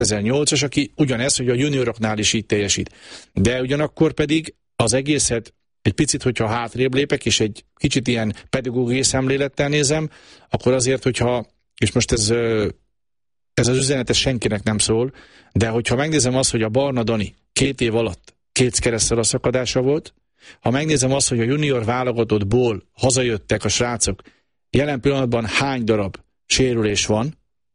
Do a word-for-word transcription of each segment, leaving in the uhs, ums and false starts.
kétezer-nyolcas, aki ugyanez, hogy a junioroknál is így teljesít. De ugyanakkor pedig az egészet egy picit, hogyha hátrébb lépek, és egy kicsit ilyen pedagógiai szemlélettel nézem, akkor azért, hogyha, és most ez, ez az üzenet senkinek nem szól, de hogyha megnézem azt, hogy a Barna Dani két év alatt két keresztel a szakadása volt, ha megnézem azt, hogy a junior válogatottból hazajöttek a srácok, jelen pillanatban hány darab sérülés van,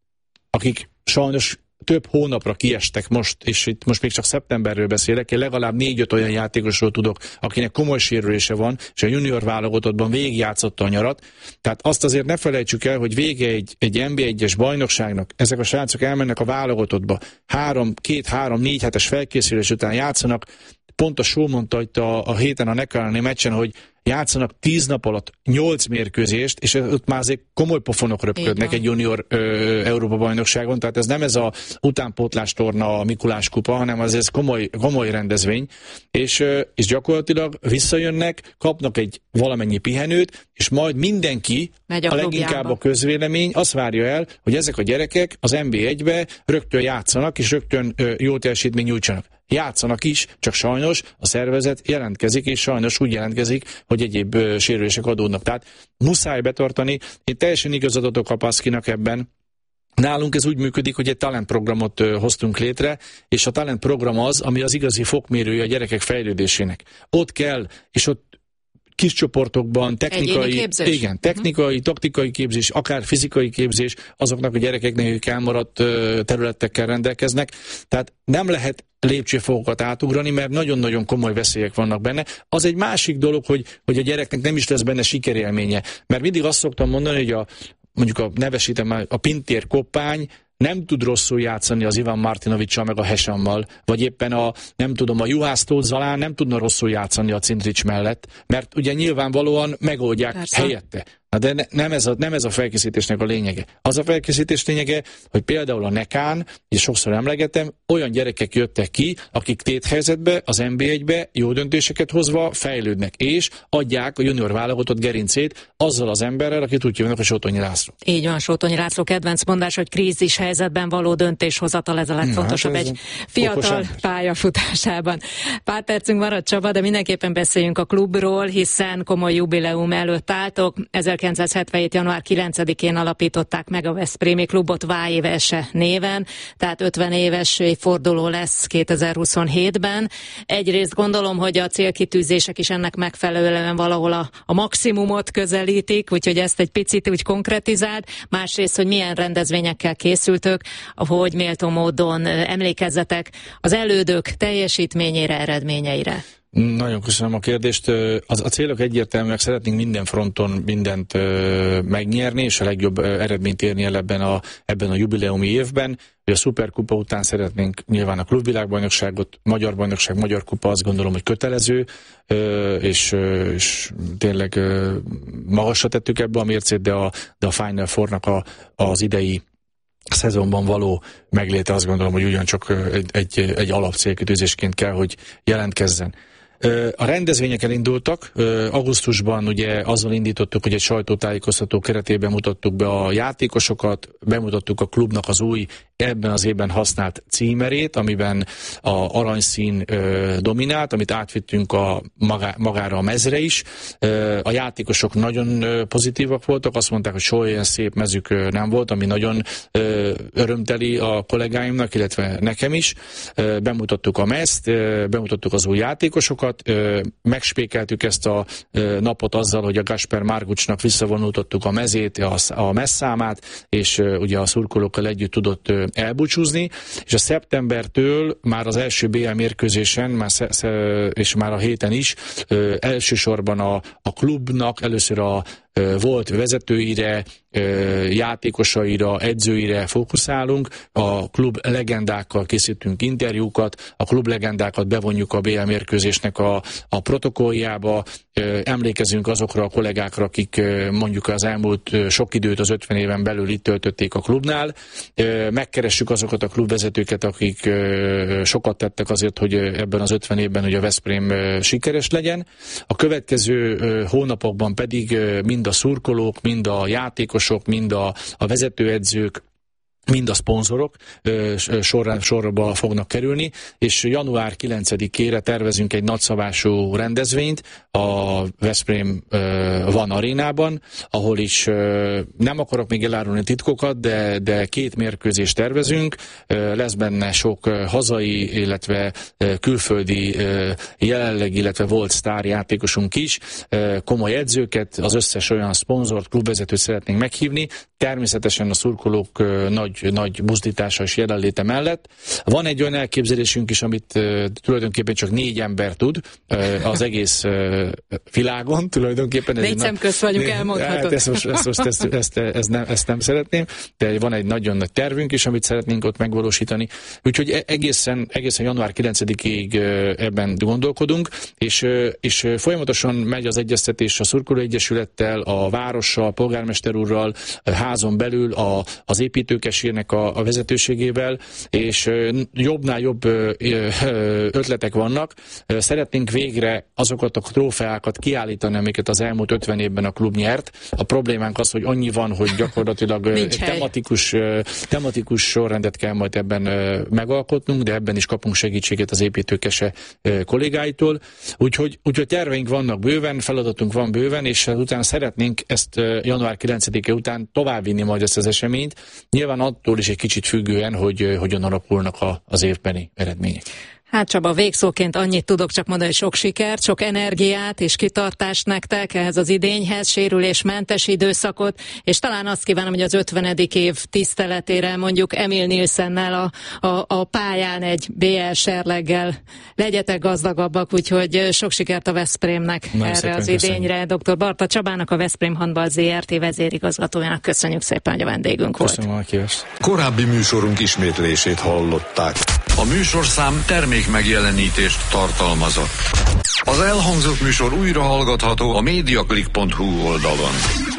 akik sajnos több hónapra kiestek most, és itt most még csak szeptemberről beszélek, én legalább négy-öt olyan játékosról tudok, akinek komoly sérülése van, és a junior válogatottban végigjátszotta a nyarat. Tehát azt azért ne felejtsük el, hogy vége egy, egy en bé egyes bajnokságnak, ezek a srácok elmennek a válogatottba, három, két, három, négy hetes felkészülés után játszanak. Pont a Só mondta itt a, a héten a Nekarani meccsen, hogy játszanak tíz nap alatt nyolc mérkőzést, és ott már azért komoly pofonok röpködnek egy junior ö, Európa-bajnokságon, tehát ez nem ez a utánpótlás torna a Mikulás kupa, hanem az ez komoly, komoly rendezvény, és, ö, és gyakorlatilag visszajönnek, kapnak egy valamennyi pihenőt, és majd mindenki, a, a leginkább a közvélemény azt várja el, hogy ezek a gyerekek az en bé egybe rögtön játszanak, és rögtön ö, jó teljesítmény nyújtsanak. Játszanak is, csak sajnos a szervezet jelentkezik, és sajnos úgy jelentkezik, hogy egyéb ö, sérülések adódnak. Tehát muszáj betartani. Én teljesen igazat adok Kapaszkinak ebben. Nálunk ez úgy működik, hogy egy talentprogramot ö, hoztunk létre, és a talentprogram az, ami az igazi fokmérője a gyerekek fejlődésének. Ott kell, és ott kis csoportokban, technikai, igen, technikai, uh-huh. taktikai képzés, akár fizikai képzés, azoknak a gyerekeknek, akik elmaradt területekkel rendelkeznek. Tehát nem lehet lépcsőfokokat átugrani, mert nagyon-nagyon komoly veszélyek vannak benne. Az egy másik dolog, hogy, hogy a gyereknek nem is lesz benne sikerélménye. Mert mindig azt szoktam mondani, hogy a, mondjuk a nevesítem már, a Pintér Koppány nem tud rosszul játszani az Ivan Martinovicsal meg a Hesammal, vagy éppen a, nem tudom, a Juhász Tóth Zalán nem tudna rosszul játszani a Cintrics mellett, mert ugye nyilvánvalóan megoldják Persze. helyette. De ne, nem, ez a, nem ez a felkészítésnek a lényege. Az a felkészítés lényege, hogy például a Nekán, és sokszor emlegetem, olyan gyerekek jöttek ki, akik téthelyzetbe, az en bé egybe jó döntéseket hozva fejlődnek, és adják a junior válogatott gerincét azzal az emberrel, akit úgy hívnak, hogy Sótonyi László. Így van, Sótonyi László kedvenc mondás, hogy krízis helyzetben való döntéshozatal, ez a legfontosabb Na, hát egy fiatal pályafutásában. Pár percünk maradt, Csaba, de mindenképpen beszéljünk a klubról, hiszen komoly jubileum előtt álltok. ezerkilencszázhetvenhét. január kilencedikén alapították meg a Veszprémi klubot Vájévese néven, tehát ötven éves évforduló lesz kétezer-huszonhétben. Egyrészt gondolom, hogy a célkitűzések is ennek megfelelően valahol a, a maximumot közelítik, úgyhogy ezt egy picit úgy konkretizáld. Másrészt, hogy milyen rendezvényekkel készültök, ahogy méltó módon emlékezzetek az elődök teljesítményére, eredményeire. Nagyon köszönöm a kérdést. Az, a célok egyértelműek, szeretnénk minden fronton mindent ö, megnyerni, és a legjobb ö, eredményt érni el ebben a, ebben a jubileumi évben. A Szuperkupa után szeretnénk nyilván a klubvilágbajnokságot, Magyar Bajnokság, Magyar Kupa, azt gondolom, hogy kötelező, ö, és, ö, és tényleg ö, magasra tettük ebbe a mércét, de a, de a Final Four-nak a, az idei szezonban való megléte, azt gondolom, hogy ugyancsak egy, egy, egy alapcélkitűzésként kell, hogy jelentkezzen. A rendezvények elindultak, augusztusban ugye azzal indítottuk, hogy egy sajtótájékoztató keretében mutattuk be a játékosokat, bemutattuk a klubnak az új, ebben az évben használt címerét, amiben a aranyszín dominált, amit átvittünk a magá, magára a mezre is. A játékosok nagyon pozitívak voltak, azt mondták, hogy soha ilyen szép mezük nem volt, ami nagyon örömteli a kollégáimnak, illetve nekem is. Bemutattuk a mezt, bemutattuk az új játékosokat, megspékeltük ezt a napot azzal, hogy a Gasper Margucsnak visszavonultattuk a mezét, a messzámát, és ugye a szurkolókkal együtt tudott elbúcsúzni, és a szeptembertől már az első bé el mérkőzésen, már és már a héten is, elsősorban a, a klubnak először a volt vezetőire, játékosaira, edzőire fókuszálunk, a klub legendákkal készítünk interjúkat, a klub legendákat bevonjuk a bé el mérkőzésnek a, a protokolljába, emlékezünk azokra a kollégákra, akik mondjuk az elmúlt sok időt az ötven éven belül itt töltötték a klubnál, megkeressük azokat a klubvezetőket, akik sokat tettek azért, hogy ebben az ötven évben hogy a Veszprém sikeres legyen. A következő hónapokban pedig mind a szurkolók, mind a játékosok, mind a, a vezetőedzők, mind a szponzorok sorra, sorba fognak kerülni, és január kilencedikére tervezünk egy nagyszabású rendezvényt a Veszprém Van Arénában, ahol is nem akarok még elárulni titkokat, de, de két mérkőzést tervezünk, lesz benne sok hazai, illetve külföldi jelenleg, illetve volt sztárjátékosunk is, komoly edzőket, az összes olyan szponzort, klubvezetőt szeretnénk meghívni, természetesen a szurkolók nagy nagy buzdítása és jelenléte mellett. Van egy olyan elképzelésünk is, amit uh, tulajdonképpen csak négy ember tud uh, az egész uh, világon tulajdonképpen. Négy szem közt vagyunk, elmondhatod. Hát ezt, most, ezt, most, ezt, ezt, ezt, nem, ezt nem szeretném, de van egy nagyon nagy tervünk is, amit szeretnénk ott megvalósítani. Úgyhogy egészen, egészen január kilencedikéig uh, ebben gondolkodunk, és, uh, és folyamatosan megy az egyeztetés a Szurkoló Egyesülettel, a várossal, a polgármester úrral, a házon belül, a, az építőkesírnek a, a vezetőségével, és jobbnál jobb ötletek vannak. Szeretnénk végre azokat a trófeákat kiállítani, amiket az elmúlt ötven évben a klub nyert. A problémánk az, hogy annyi van, hogy gyakorlatilag tematikus, tematikus sorrendet kell majd ebben megalkotnunk, de ebben is kapunk segítséget az építőkese kollégáitól. Úgyhogy, úgyhogy terveink vannak bőven, feladatunk van bőven, és utána szeretnénk ezt január kilencedike után továbbvinni majd ezt az eseményt. Nyilván attól is egy kicsit függően, hogy hogyan alakulnak a, az évbeni eredmények. Hát Csaba, végszóként annyit tudok csak mondani, hogy sok sikert, sok energiát és kitartást nektek ehhez az idényhez, sérülésmentes időszakot, és talán azt kívánom, hogy az ötvenedik év tiszteletére mondjuk Emil Nilssennel a, a, a pályán egy bé el serleggel legyetek gazdagabbak, úgyhogy sok sikert a Veszprémnek Na, erre az idényre. Köszönjük. doktor Barta Csabának, a Veszprém Handball zé er té vezérigazgatójának köszönjük szépen, hogy a vendégünk volt. Köszönöm a kívást. Korábbi műsorunk ismétlését hallották. A műsorszám termék megjelenítést tartalmazott. Az elhangzott műsor újra hallgatható a mediaclick pont hu oldalon.